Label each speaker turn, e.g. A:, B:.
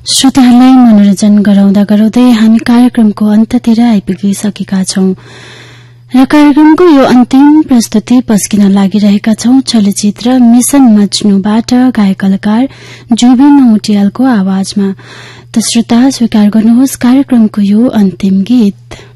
A: श्रोताहरूलाई मनोरञ्जन गराउँदै हामी कार्यक्रमको अन्ततिर आइपुगिसकेका छौं र कार्यक्रमको यो अन्तिम प्रस्तुति पस्किन लागिरहेका छौं चलचित्र मिशन मजनुबाट गायक कलाकार जुबिन नौटियालको आवाजमा। त श्रोता स्वीकार गर्नुहोस् कार्यक्रमको यो अन्तिम गीत।